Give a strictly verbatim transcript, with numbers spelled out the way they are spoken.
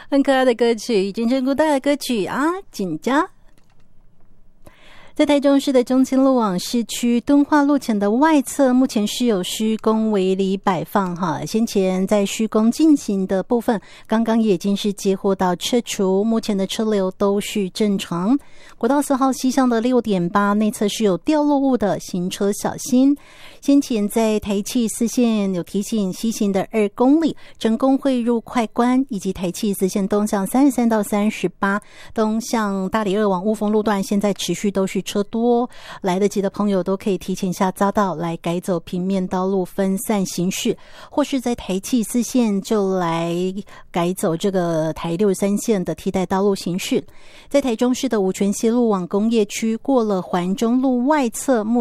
很可爱的歌曲，金针菇带的歌曲啊，紧张。在台中市的中清路往市区敦化路前的外侧，目前是有施工围篱摆放哈。先前在施工进行的部分，刚刚也已经是接获到撤除，目前的车流都是正常。国道四号西向的 六点八 内侧是有掉落物的，行车小心。先前在台七四线有提醒西行的二公里成功汇入快关，以及台七四线东向三十三到三十八，东向大里二往雾峰路段，现在持续都是车多，来得及的朋友都可以提前下匝道来改走平面道路分散行驶，或是在台七四线就来改走这个台六十三线的替代道路行驶。在台中市的五权西路往工业区过了环中路外侧，目